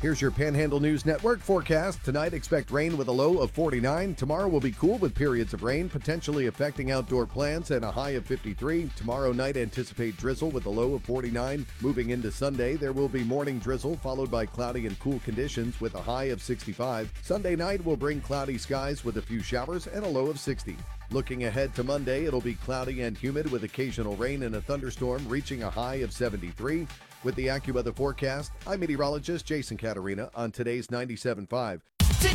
Here's your Panhandle News Network forecast. Tonight, expect rain with a low of 49. Tomorrow will be cool with periods of rain, potentially affecting outdoor plants, and a high of 53. Tomorrow night, anticipate drizzle with a low of 49. Moving into Sunday, there will be morning drizzle, followed by cloudy and cool conditions with a high of 65. Sunday night will bring cloudy skies with a few showers and a low of 60. Looking ahead to Monday, it'll be cloudy and humid with occasional rain and a thunderstorm, reaching a high of 73. With the AccuWeather forecast, I'm meteorologist Jason Catarina on today's 97.5.